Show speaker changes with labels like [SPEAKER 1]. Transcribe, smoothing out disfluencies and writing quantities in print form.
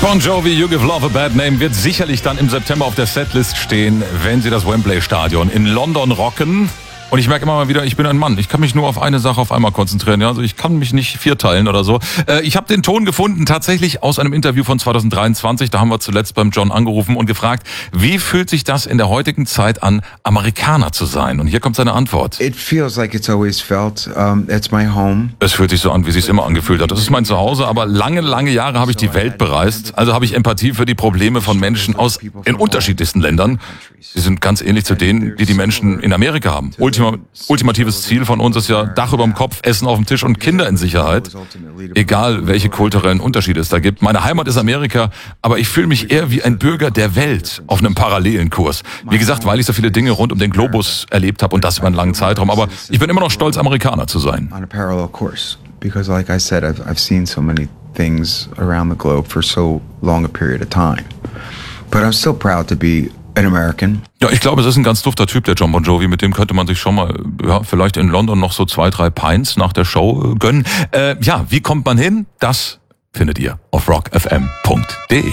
[SPEAKER 1] Bon Jovi, You Give Love a Bad Name wird sicherlich dann im September auf der Setlist stehen, wenn sie das Wembley-Stadion in London rocken. Und ich merke immer mal wieder, ich bin ein Mann. Ich kann mich nur auf eine Sache auf einmal konzentrieren. Ja? Also ich kann mich nicht vierteilen oder so. Ich habe den Ton gefunden, tatsächlich aus einem Interview von 2023. Da haben wir zuletzt beim John angerufen und gefragt, wie fühlt sich das in der heutigen Zeit an, Amerikaner zu sein? Und hier kommt seine Antwort.
[SPEAKER 2] It feels like it's always felt. It's my home.
[SPEAKER 1] Es fühlt sich so an, wie es sich immer angefühlt hat. Das ist mein Zuhause, aber lange Jahre habe ich die Welt bereist. Also habe ich Empathie für die Probleme von Menschen aus in unterschiedlichsten Ländern. Sie sind ganz ähnlich zu denen, die Menschen in Amerika haben. Ultimatives Ziel von uns ist ja Dach über dem Kopf, Essen auf dem Tisch und Kinder in Sicherheit. Egal, welche kulturellen Unterschiede es da gibt. Meine Heimat ist Amerika, aber ich fühle mich eher wie ein Bürger der Welt auf einem parallelen Kurs. Wie gesagt, weil ich so viele Dinge rund um den Globus erlebt habe und das über einen langen Zeitraum. Aber ich bin immer noch stolz, Amerikaner zu sein.
[SPEAKER 2] On a parallel course, because like I said, I've seen so many things around the globe for so long a period of time. But I'm still proud to be an American.
[SPEAKER 1] Ja, ich glaube, es ist ein ganz dufter Typ, der John Bon Jovi. Mit dem könnte man sich schon mal, vielleicht in London noch so 2-3 Pints nach der Show gönnen. Wie kommt man hin? Das findet ihr auf rockfm.de.